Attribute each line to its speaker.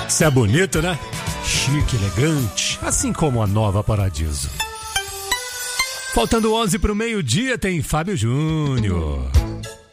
Speaker 1: Isso é bonito, né? Chique, elegante, assim como a Nova Paradiso. Faltando 11 para o meio-dia, tem Fábio Júnior.